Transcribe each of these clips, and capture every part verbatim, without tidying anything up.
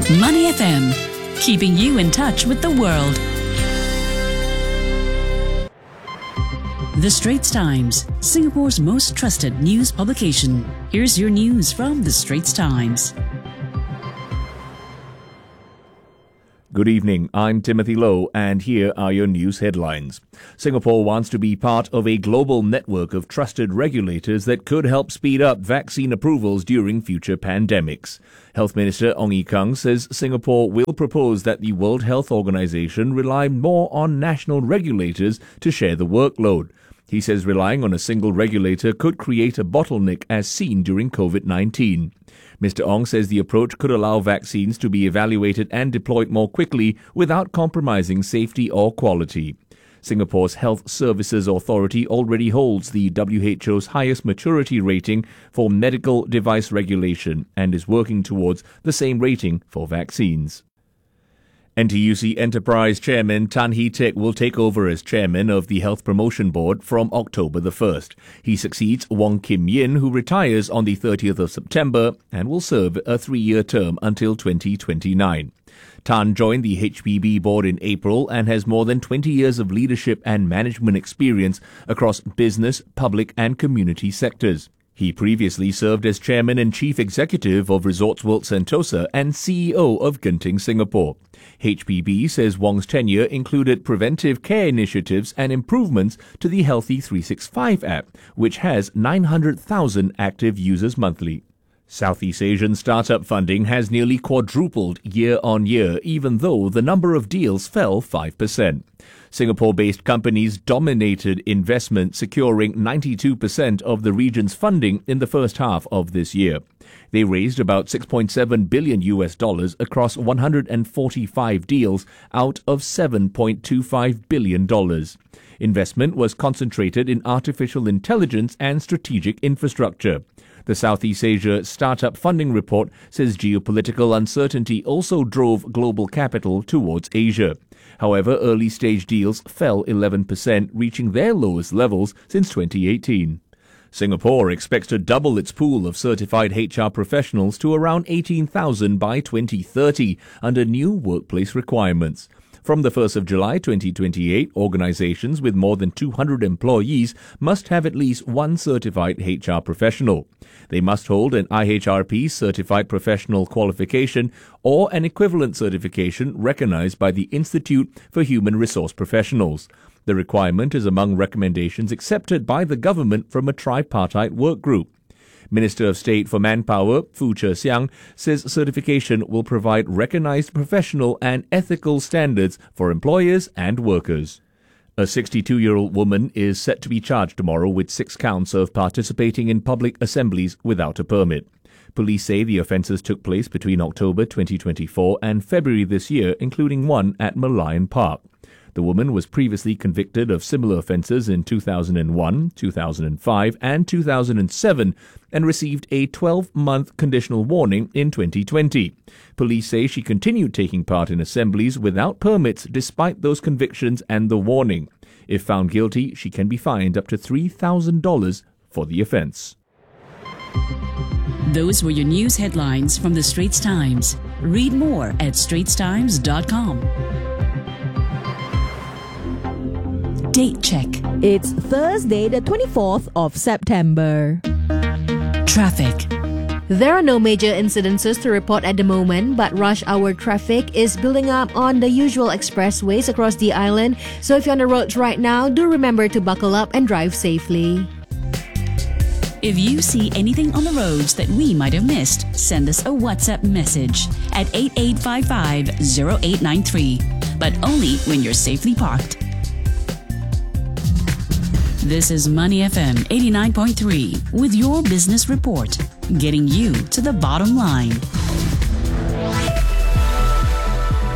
Money F M, keeping you in touch with the world. The Straits Times, Singapore's most trusted news publication. Here's your news from The Straits Times. Good evening, I'm Timothy Low, and here are your news headlines. Singapore wants to be part of a global network of trusted regulators that could help speed up vaccine approvals during future pandemics. Health Minister Ong Ye Kung says Singapore will propose that the World Health Organization rely more on national regulators to share the workload. He says relying on a single regulator could create a bottleneck as seen during COVID nineteen. Mister Ong says the approach could allow vaccines to be evaluated and deployed more quickly without compromising safety or quality. Singapore's Health Services Authority already holds the W H O's highest maturity rating for medical device regulation and is working towards the same rating for vaccines. N T U C Enterprise Chairman Tan Hee Teck will take over as Chairman of the Health Promotion Board from October the first. He succeeds Wong Kim Yin, who retires on the thirtieth of September and will serve a three-year term until twenty twenty-nine. Tan joined the H P B board in April and has more than twenty years of leadership and management experience across business, public and community sectors. He previously served as Chairman and Chief Executive of Resorts World Sentosa and C E O of Genting Singapore. H P B says Wong's tenure included preventive care initiatives and improvements to the Healthy three sixty-five app, which has nine hundred thousand active users monthly. Southeast Asian startup funding has nearly quadrupled year on year, even though the number of deals fell five percent. Singapore-based companies dominated investment, securing ninety-two percent of the region's funding in the first half of this year. They raised about six point seven billion U S dollars across one hundred forty-five deals out of seven point two five billion dollars. Investment was concentrated in artificial intelligence and strategic infrastructure. The Southeast Asia Startup Funding Report says geopolitical uncertainty also drove global capital towards Asia. However, early-stage deals fell eleven percent, reaching their lowest levels since twenty eighteen. Singapore expects to double its pool of certified H R professionals to around eighteen thousand by twenty thirty under new workplace requirements. From the first of July twenty twenty-eight, organizations with more than two hundred employees must have at least one certified H R professional. They must hold an I H R P certified professional qualification or an equivalent certification recognized by the Institute for Human Resource Professionals. The requirement is among recommendations accepted by the government from a tripartite work group. Minister of State for Manpower, Foo Che Siang, says certification will provide recognized professional and ethical standards for employers and workers. A sixty-two-year-old woman is set to be charged tomorrow with six counts of participating in public assemblies without a permit. Police say the offences took place between October twenty twenty-four and February this year, including one at Merlion Park. The woman was previously convicted of similar offences in two thousand one, two thousand five and two thousand seven and received a twelve-month conditional warning in twenty twenty. Police say she continued taking part in assemblies without permits despite those convictions and the warning. If found guilty, she can be fined up to three thousand dollars for the offence. Those were your news headlines from The Straits Times. Read more at straits times dot com. Date check. It's Thursday, the twenty-fourth of September. Traffic. There are no major incidences to report at the moment, but rush hour traffic is building up on the usual expressways across the island. So if you're on the roads right now, do remember to buckle up and drive safely. If you see anything on the roads that we might have missed, send us a WhatsApp message at eight eight five five zero eight nine three, but only when you're safely parked. This is Money F M eighty-nine point three with your business report, getting you to the bottom line.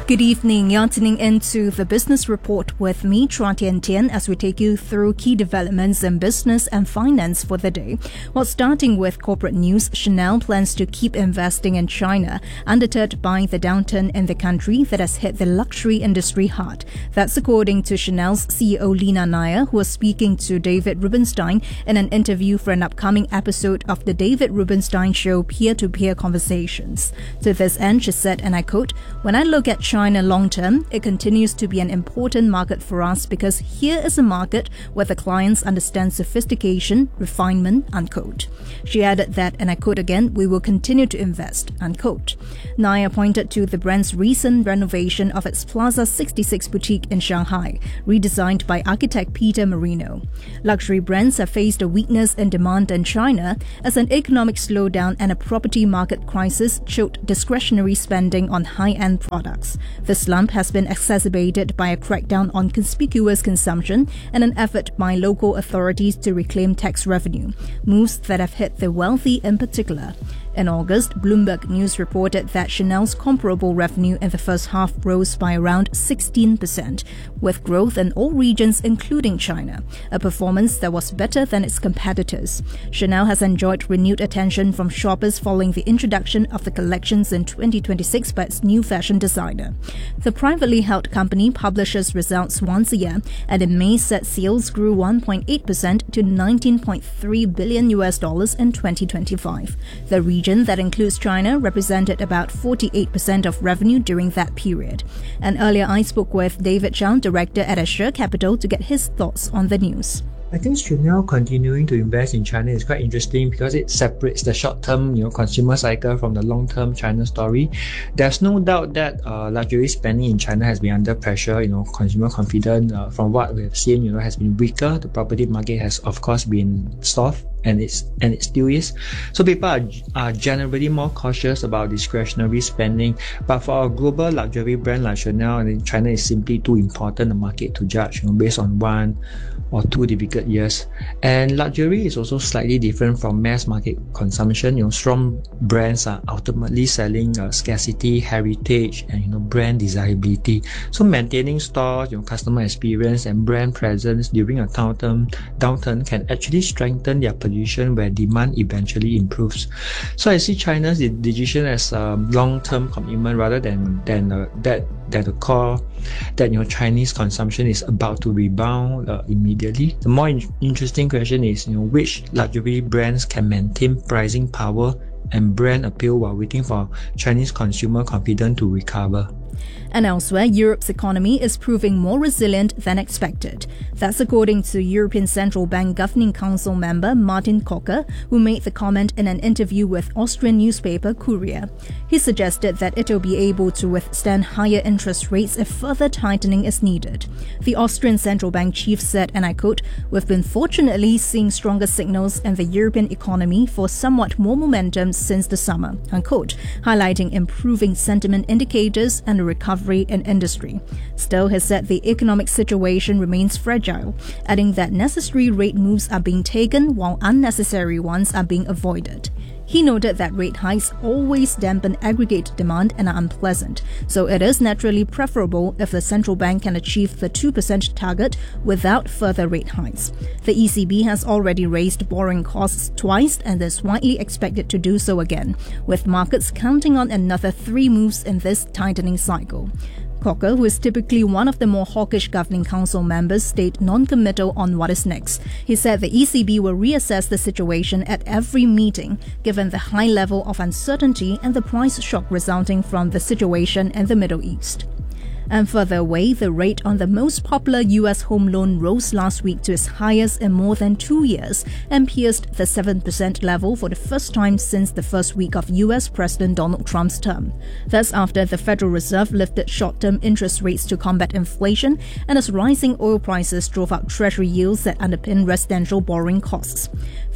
Good evening. You're tuning into the Business Report with me, Chua Tian Tian, as we take you through key developments in business and finance for the day. Well, starting with corporate news, Chanel plans to keep investing in China, undeterred by the downturn in the country that has hit the luxury industry hard. That's according to Chanel's C E O Lina Nair, who was speaking to David Rubenstein in an interview for an upcoming episode of the David Rubenstein Show Peer-to-Peer Conversations. To this end, she said, and I quote, "When I look at China China long term, it continues to be an important market for us because here is a market where the clients understand sophistication, refinement," unquote. She added that, and I quote again, "we will continue to invest," unquote. Nair pointed to the brand's recent renovation of its Plaza sixty-six boutique in Shanghai, redesigned by architect Peter Marino. Luxury brands have faced a weakness in demand in China as an economic slowdown and a property market crisis choked discretionary spending on high-end products. The slump has been exacerbated by a crackdown on conspicuous consumption and an effort by local authorities to reclaim tax revenue, moves that have hit the wealthy in particular. In August, Bloomberg News reported that Chanel's comparable revenue in the first half rose by around sixteen percent, with growth in all regions including China, a performance that was better than its competitors. Chanel has enjoyed renewed attention from shoppers following the introduction of the collections in twenty twenty-six by its new fashion designer. The privately held company publishes results once a year, and in May said sales grew one point eight percent to nineteen point three billion U S dollars in twenty twenty-five. The region that includes China represented about forty-eight percent of revenue during that period. And earlier I spoke with David Chow, director at Assure Capital, to get his thoughts on the news. I think Chanel continuing to invest in China is quite interesting because it separates the short-term, you know, consumer cycle from the long-term China story. There's no doubt that uh, luxury spending in China has been under pressure. You know, consumer confidence, uh, from what we have seen, you know, has been weaker. The property market has, of course, been soft, and it's and it still is. So people are, are generally more cautious about discretionary spending. But for a global luxury brand like Chanel, I think China is simply too important a market to judge, you know, based on one or two difficult years. And luxury is also slightly different from mass market consumption. You know, strong brands are ultimately selling uh, scarcity, heritage, and you know, brand desirability. So maintaining stores, you know, customer experience, and brand presence during a downturn, downturn can actually strengthen their position where demand eventually improves. So I see China's decision as a long-term commitment rather than than uh, that that the core that you know Chinese consumption is about to rebound uh, immediately. The more in- interesting question is, you know, which luxury brands can maintain pricing power and brand appeal while waiting for Chinese consumer confidence to recover. And elsewhere, Europe's economy is proving more resilient than expected. That's according to European Central Bank Governing Council member Martin Kocher, who made the comment in an interview with Austrian newspaper Kurier. He suggested that it will be able to withstand higher interest rates if further tightening is needed. The Austrian Central Bank chief said, and I quote, "We've been fortunately seeing stronger signals in the European economy for somewhat more momentum since the summer," unquote, highlighting improving sentiment indicators and a recovery in industry. Still, he said the economic situation remains fragile, adding that necessary rate moves are being taken while unnecessary ones are being avoided. He noted that rate hikes always dampen aggregate demand and are unpleasant, so it is naturally preferable if the central bank can achieve the two percent target without further rate hikes. The E C B has already raised borrowing costs twice and is widely expected to do so again, with markets counting on another three moves in this tightening cycle. Kocher, who is typically one of the more hawkish Governing Council members, stayed non-committal on what is next. He said the E C B will reassess the situation at every meeting, given the high level of uncertainty and the price shock resulting from the situation in the Middle East. And further away, the rate on the most popular U S home loan rose last week to its highest in more than two years and pierced the seven percent level for the first time since the first week of U S President Donald Trump's term. That's after the Federal Reserve lifted short-term interest rates to combat inflation and as rising oil prices drove up treasury yields that underpin residential borrowing costs.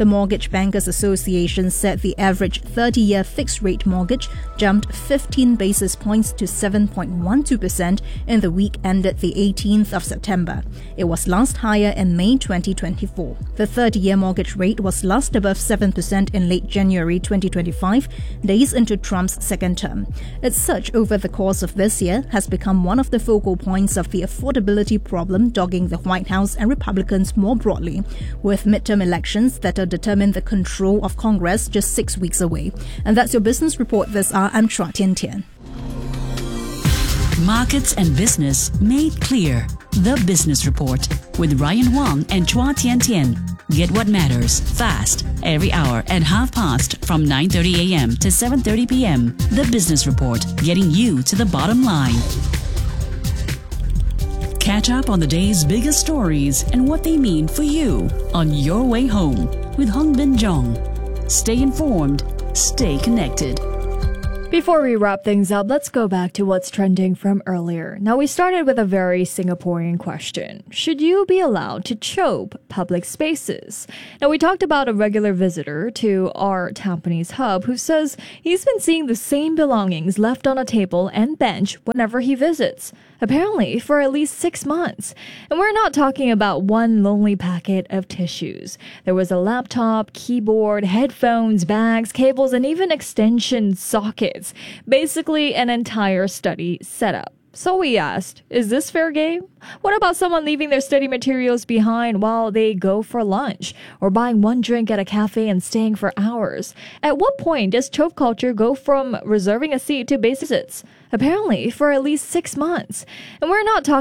The Mortgage Bankers Association said the average thirty-year fixed-rate mortgage jumped fifteen basis points to seven point one two percent in the week ended the eighteenth of September. It was last higher in May twenty twenty-four. The thirty-year mortgage rate was last above seven percent in late January twenty twenty-five, days into Trump's second term. Its surge over the course of this year has become one of the focal points of the affordability problem dogging the White House and Republicans more broadly, with midterm elections that will determine the control of Congress just six weeks away. And that's your business report this hour. I'm Chua Tian Tian. Markets and business made clear. The Business Report with Ryan Wong and Chua Tian Tian. Get what matters fast every hour at half past from nine thirty a.m. to seven thirty p.m. The Business Report, getting you to the bottom line. Catch up on the day's biggest stories and what they mean for you on your way home with Hong Bin Jong. Stay informed, stay connected. Before we wrap things up, let's go back to what's trending from earlier. Now, we started with a very Singaporean question. Should you be allowed to chope public spaces? Now, we talked about a regular visitor to our Tampines hub who says he's been seeing the same belongings left on a table and bench whenever he visits, apparently for at least six months. And we're not talking about one lonely packet of tissues. There was a laptop, keyboard, headphones, bags, cables, and even extension sockets. Basically, an entire study setup. So we asked, is this fair game? What about someone leaving their study materials behind while they go for lunch, or buying one drink at a cafe and staying for hours? At what point does chope culture go from reserving a seat to basic visits? Apparently for at least six months. And we're not talking